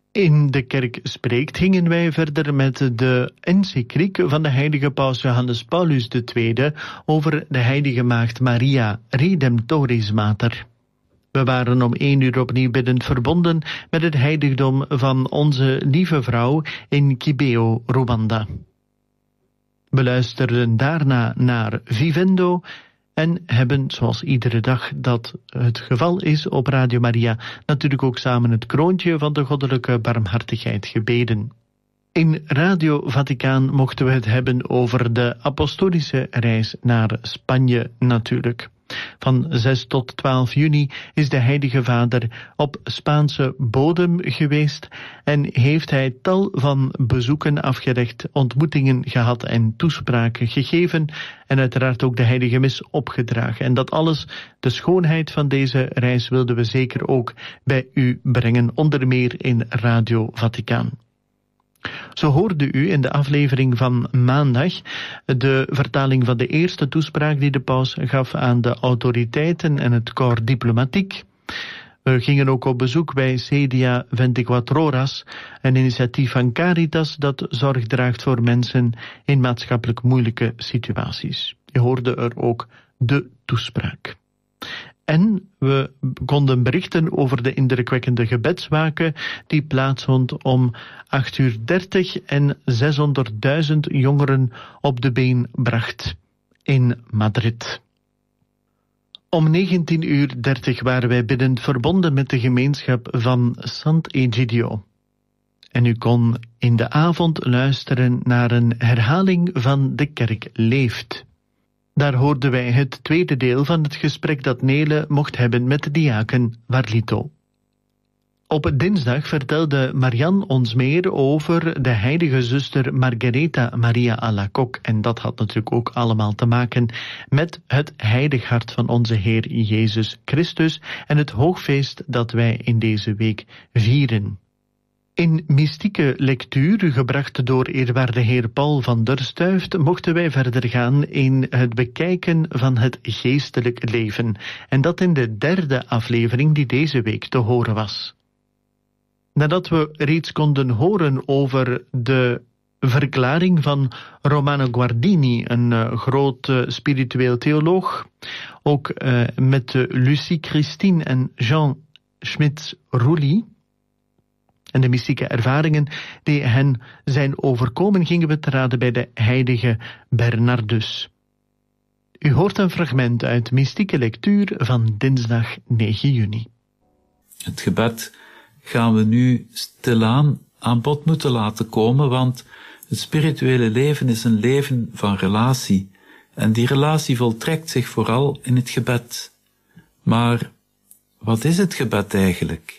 In de kerk spreekt gingen wij verder met de encycliek van de heilige paus Johannes Paulus II over de heilige maagd Maria, Redemptoris Mater. We waren om 1 uur opnieuw biddend verbonden met het heiligdom van onze lieve vrouw in Kibeo, Rwanda. We luisterden daarna naar Vivendo en hebben, zoals iedere dag dat het geval is op Radio Maria, natuurlijk ook samen het kroontje van de goddelijke barmhartigheid gebeden. In Radio Vaticaan mochten we het hebben over de apostolische reis naar Spanje natuurlijk. Van 6 tot 12 juni is de Heilige Vader op Spaanse bodem geweest en heeft hij tal van bezoeken afgelegd, ontmoetingen gehad en toespraken gegeven en uiteraard ook de Heilige Mis opgedragen. En dat alles, de schoonheid van deze reis, wilden we zeker ook bij u brengen, onder meer in Radio Vaticaan. Zo hoorde u in de aflevering van maandag de vertaling van de eerste toespraak die de paus gaf aan de autoriteiten en het corps diplomatiek. We gingen ook op bezoek bij Cedia 24 Horas, een initiatief van Caritas dat zorg draagt voor mensen in maatschappelijk moeilijke situaties. Je hoorde er ook de toespraak. En we konden berichten over de indrukwekkende gebedswaken die plaatsvond om 8:30 en 600.000 jongeren op de been bracht in Madrid. Om 19:30 waren wij biddend verbonden met de gemeenschap van Sant'Egidio. En u kon in de avond luisteren naar een herhaling van De Kerk Leeft. Daar hoorden wij het tweede deel van het gesprek dat Nele mocht hebben met de diaken Warlito. Op dinsdag vertelde Marianne ons meer over de heilige zuster Margaretha Maria Alacoque. En dat had natuurlijk ook allemaal te maken met het heilig hart van onze Heer Jezus Christus en het hoogfeest dat wij in deze week vieren. In mystieke lectuur, gebracht door eerwaarde heer Paul van der Stuift, mochten wij verder gaan in het bekijken van het geestelijk leven. En dat in de derde aflevering die deze week te horen was. Nadat we reeds konden horen over de verklaring van Romano Guardini, een groot spiritueel theoloog, ook met Lucie Christine en Jean Schmitz-Rouly, en de mystieke ervaringen die hen zijn overkomen, gingen we te raden bij de heilige Bernardus. U hoort een fragment uit mystieke lectuur van dinsdag 9 juni. Het gebed gaan we nu stilaan aan bod moeten laten komen, want het spirituele leven is een leven van relatie. En die relatie voltrekt zich vooral in het gebed. Maar wat is het gebed eigenlijk?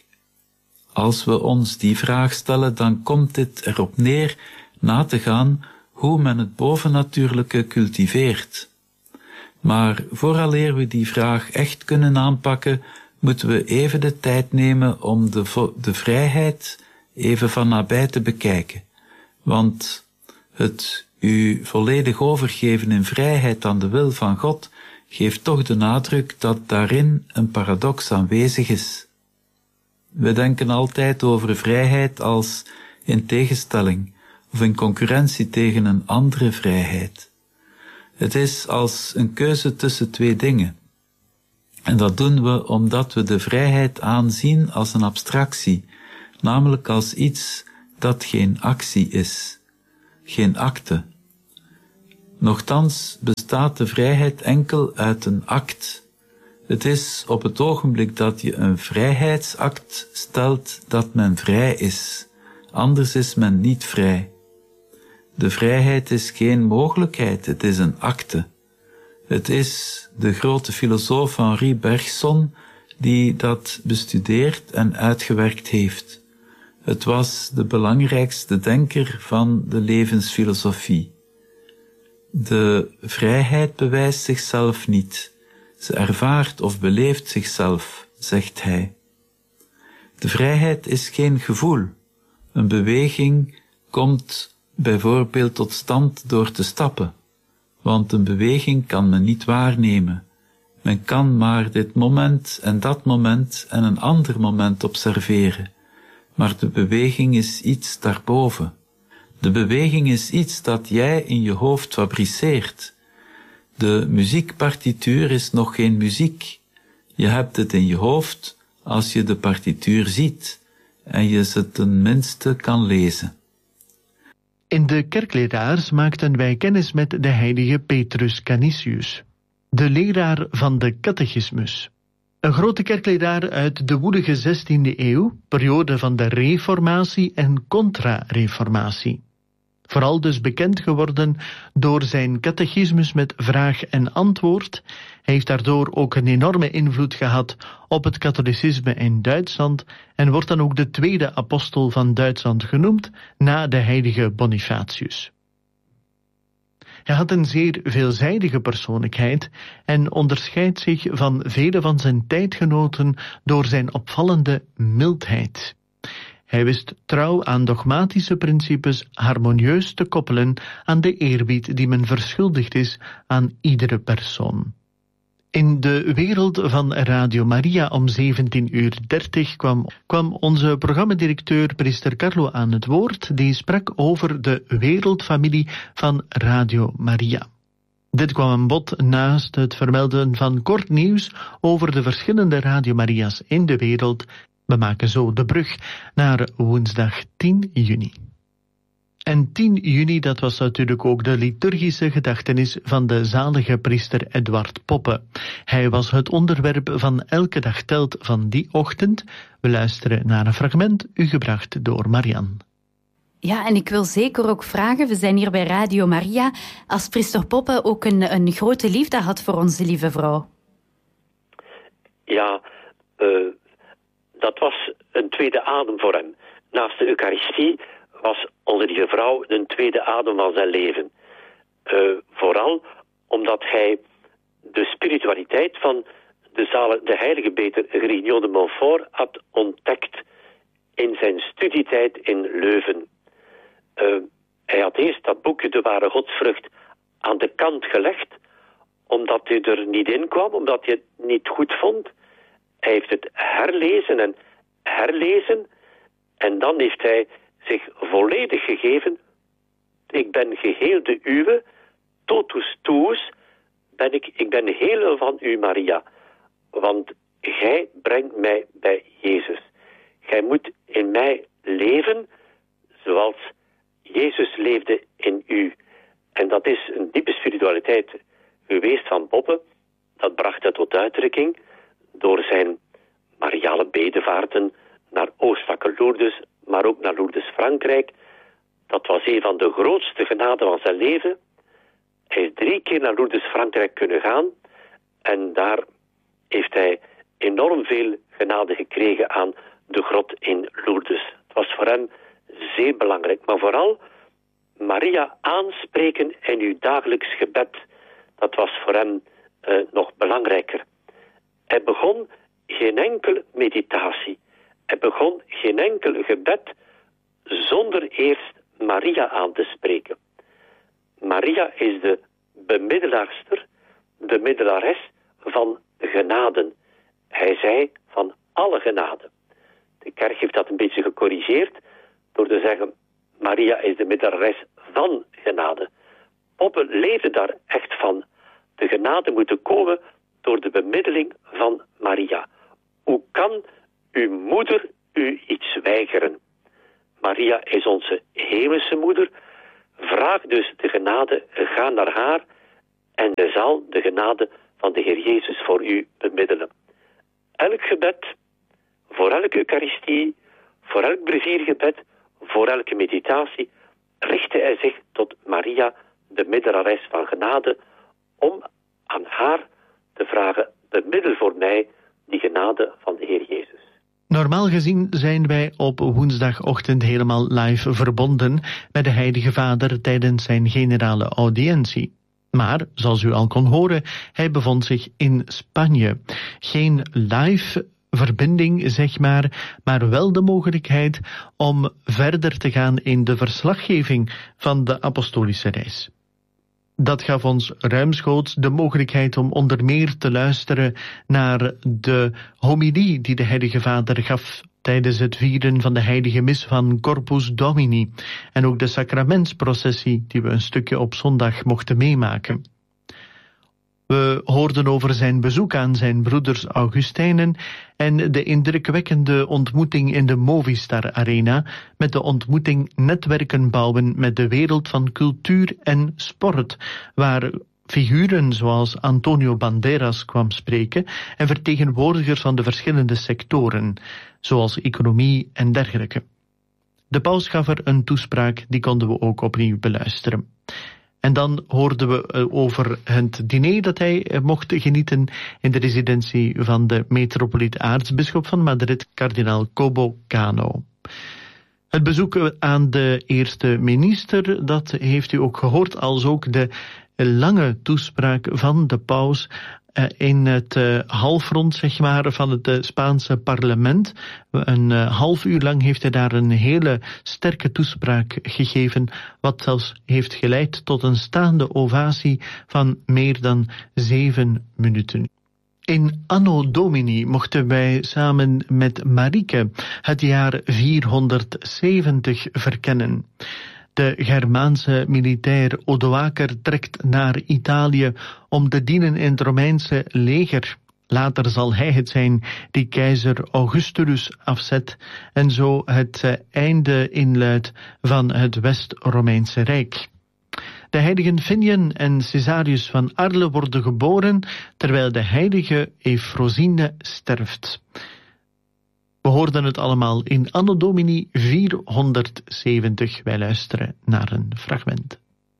Als we ons die vraag stellen, dan komt dit erop neer na te gaan hoe men het bovennatuurlijke cultiveert. Maar vooraleer we die vraag echt kunnen aanpakken, moeten we even de tijd nemen om de vrijheid even van nabij te bekijken. Want het u volledig overgeven in vrijheid aan de wil van God geeft toch de nadruk dat daarin een paradox aanwezig is. We denken altijd over vrijheid als in tegenstelling of in concurrentie tegen een andere vrijheid. Het is als een keuze tussen twee dingen. En dat doen we omdat we de vrijheid aanzien als een abstractie, namelijk als iets dat geen actie is, geen acte. Nochtans bestaat de vrijheid enkel uit een act. Het is op het ogenblik dat je een vrijheidsact stelt dat men vrij is. Anders is men niet vrij. De vrijheid is geen mogelijkheid, het is een acte. Het is de grote filosoof Henri Bergson die dat bestudeerd en uitgewerkt heeft. Het was de belangrijkste denker van de levensfilosofie. De vrijheid bewijst zichzelf niet. Ze ervaart of beleeft zichzelf, zegt hij. De vrijheid is geen gevoel. Een beweging komt bijvoorbeeld tot stand door te stappen, want een beweging kan men niet waarnemen. Men kan maar dit moment en dat moment en een ander moment observeren. maar de beweging is iets daarboven. De beweging is iets dat jij in je hoofd fabriceert. De muziekpartituur is nog geen muziek. Je hebt het in je hoofd als je de partituur ziet en je ze tenminste kan lezen. In de kerkleraars maakten wij kennis met de heilige Petrus Canisius, de leraar van de catechismus. Een grote kerkleraar uit de woelige 16e eeuw, periode van de Reformatie en Contra-Reformatie. Vooral dus bekend geworden door zijn catechismus met vraag en antwoord. Hij heeft daardoor ook een enorme invloed gehad op het katholicisme in Duitsland en wordt dan ook de tweede apostel van Duitsland genoemd na de heilige Bonifatius. Hij had een zeer veelzijdige persoonlijkheid en onderscheidt zich van vele van zijn tijdgenoten door zijn opvallende mildheid. Hij wist trouw aan dogmatische principes harmonieus te koppelen aan de eerbied die men verschuldigd is aan iedere persoon. In de wereld van Radio Maria om 17:30 kwam onze programmadirecteur priester Carlo aan het woord. Die sprak over de wereldfamilie van Radio Maria. Dit kwam aan bod naast het vermelden van kort nieuws over de verschillende Radio Maria's in de wereld. We maken zo de brug naar woensdag 10 juni. En 10 juni, dat was natuurlijk ook de liturgische gedachtenis van de zalige priester Eduard Poppe. Hij was het onderwerp van Elke Dag Telt van die ochtend. We luisteren naar een fragment, u gebracht door Marianne. Ja, en ik wil zeker ook vragen, we zijn hier bij Radio Maria, als priester Poppe ook een grote liefde had voor onze lieve vrouw. Ja, dat was een tweede adem voor hem. Naast de Eucharistie was onze lieve vrouw een tweede adem van zijn leven. Vooral omdat hij de spiritualiteit van de heilige beter Grignion de Montfort had ontdekt in zijn studietijd in Leuven. Hij had eerst dat boekje De Ware Godsvrucht aan de kant gelegd, omdat hij er niet in kwam, omdat hij het niet goed vond. Hij heeft het herlezen en herlezen en dan heeft hij zich volledig gegeven. Ik ben geheel de uwe, totus tuus, ik ben heel van u, Maria. Want gij brengt mij bij Jezus. Gij moet in mij leven zoals Jezus leefde in u. En dat is een diepe spiritualiteit geweest van Poppe. Dat bracht hij tot uitdrukking door zijn mariale bedevaarten naar Oostvakke Lourdes, maar ook naar Lourdes Frankrijk. Dat was een van de grootste genaden van zijn leven. Hij is 3 keer naar Lourdes Frankrijk kunnen gaan en daar heeft hij enorm veel genade gekregen aan de grot in Lourdes. Het was voor hem zeer belangrijk, maar vooral Maria aanspreken in uw dagelijks gebed. Dat was voor hem nog belangrijker. Hij begon geen enkele meditatie. Hij begon geen enkel gebed zonder eerst Maria aan te spreken. Maria is de bemiddelaarster, de middelares van genaden. Hij zei van alle genaden. De kerk heeft dat een beetje gecorrigeerd door te zeggen Maria is de middelares van genade. Poppe leefde daar echt van. De genade moet komen door de bemiddeling van Maria. Hoe kan uw moeder u iets weigeren? Maria is onze hemelse moeder. Vraag dus de genade, ga naar haar en zij zal de genade van de Heer Jezus voor u bemiddelen. Elk gebed, voor elke Eucharistie, voor elk breviergebed, voor elke meditatie, richtte hij zich tot Maria, de middelares van genade, om aan haar te vragen, bemiddel voor mij die genade van de Heer Jezus. Normaal gezien zijn wij op woensdagochtend helemaal live verbonden met de Heilige Vader tijdens zijn generale audiëntie. Maar, zoals u al kon horen, hij bevond zich in Spanje. Geen live verbinding, zeg maar wel de mogelijkheid om verder te gaan in de verslaggeving van de apostolische reis. Dat gaf ons ruimschoots de mogelijkheid om onder meer te luisteren naar de homilie die de Heilige Vader gaf tijdens het vieren van de heilige mis van Corpus Domini en ook de sacramentsprocessie die we een stukje op zondag mochten meemaken. We hoorden over zijn bezoek aan zijn broeders Augustijnen en de indrukwekkende ontmoeting in de Movistar Arena met de ontmoeting Netwerken bouwen met de wereld van cultuur en sport, waar figuren zoals Antonio Banderas kwam spreken en vertegenwoordigers van de verschillende sectoren, zoals economie en dergelijke. De paus gaf er een toespraak, die konden we ook opnieuw beluisteren. En dan hoorden we over het diner dat hij mocht genieten in de residentie van de metropoliet-aartsbisschop van Madrid, kardinaal Cobo Cano. Het bezoek aan de eerste minister, dat heeft u ook gehoord, als ook de lange toespraak van de paus in het halfrond, zeg maar, van het Spaanse parlement. Een half uur lang heeft hij daar een hele sterke toespraak gegeven, wat zelfs heeft geleid tot een staande ovatie van meer dan 7 minuten. In Anno Domini mochten wij samen met Marieke het jaar 470 verkennen. De Germaanse militair Odoaker trekt naar Italië om te dienen in het Romeinse leger. Later zal hij het zijn die keizer Augustulus afzet en zo het einde inluidt van het West-Romeinse Rijk. De heiligen Finian en Caesarius van Arles worden geboren, terwijl de heilige Eufrosine sterft. We hoorden het allemaal in Anno Domini 470. Wij luisteren naar een fragment.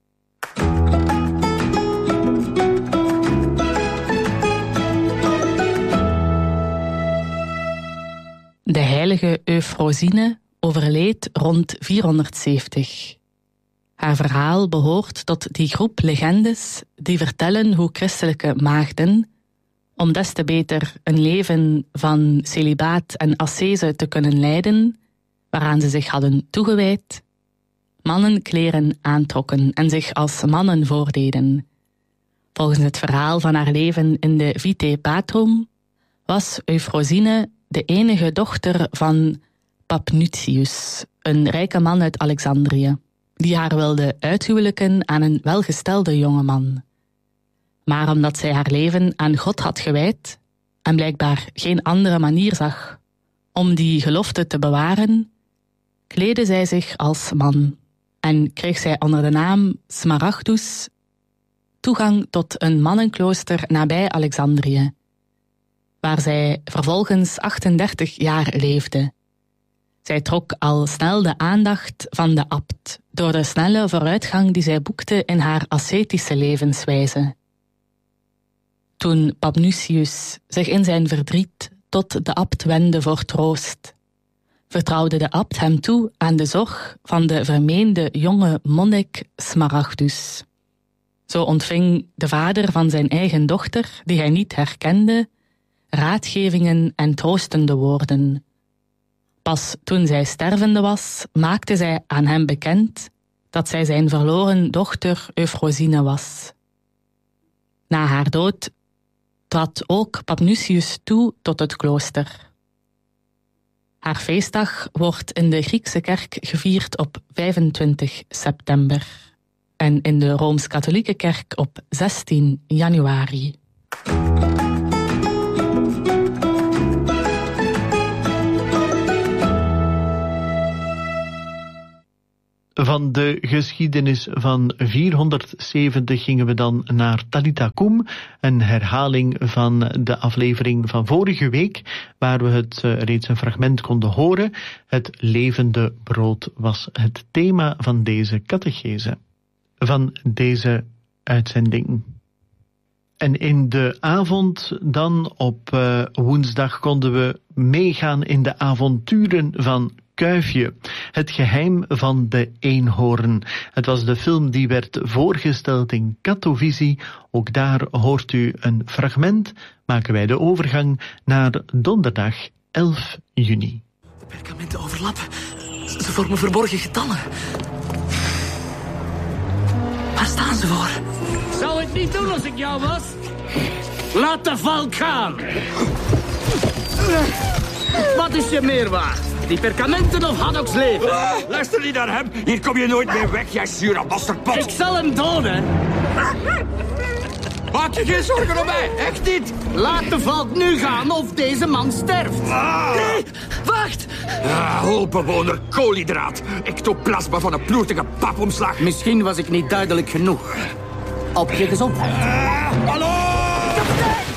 De heilige Eufrosine overleed rond 470. Haar verhaal behoort tot die groep legendes die vertellen hoe christelijke maagden, om des te beter een leven van celibaat en ascese te kunnen leiden, waaraan ze zich hadden toegewijd, mannenkleren aantrokken en zich als mannen voordeden. Volgens het verhaal van haar leven in de Vitae Patrum was Eufrosine de enige dochter van Paphnutius, een rijke man uit Alexandrië, die haar wilde uithuwelijken aan een welgestelde jongeman. Maar omdat zij haar leven aan God had gewijd en blijkbaar geen andere manier zag om die gelofte te bewaren, kleedde zij zich als man en kreeg zij onder de naam Smaragdus toegang tot een mannenklooster nabij Alexandrië, waar zij vervolgens 38 jaar leefde. Zij trok al snel de aandacht van de abt door de snelle vooruitgang die zij boekte in haar ascetische levenswijze. Toen Paphnutius zich in zijn verdriet tot de abt wendde voor troost, vertrouwde de abt hem toe aan de zorg van de vermeende jonge monnik Smaragdus. Zo ontving de vader van zijn eigen dochter, die hij niet herkende, raadgevingen en troostende woorden. Pas toen zij stervende was, maakte zij aan hem bekend dat zij zijn verloren dochter Eufrosine was. Na haar dood trad ook Paphnutius toe tot het klooster. Haar feestdag wordt in de Griekse kerk gevierd op 25 september en in de Rooms-Katholieke kerk op 16 januari. Van de geschiedenis van 470 gingen we dan naar Talitha Koum, een herhaling van de aflevering van vorige week, waar we het reeds een fragment konden horen. Het levende brood was het thema van deze catechese, van deze uitzending. En in de avond dan op woensdag konden we meegaan in de avonturen van Kuifje, het geheim van de eenhoorn. Het was de film die werd voorgesteld in Katowice. Ook daar hoort u een fragment. Maken wij de overgang naar donderdag 11 juni. De perkamenten overlappen. Ze vormen verborgen getallen. Waar staan ze voor? Zou het niet doen als ik jou was? Laat de valk gaan! Wat is je meer waard? Die perkamenten of Haddocks leven? Luister niet naar hem. Hier kom je nooit meer weg, jij zure bastardpot. Ik zal hem doden. Maak je geen zorgen om mij, echt niet. Laat de valk nu gaan of deze man sterft. Nee, wacht. Holbewoner koolhydraat. Ectoplasma van een ploertige papomslag. Misschien was ik niet duidelijk genoeg. Op je gezondheid. Hallo! Kapitein!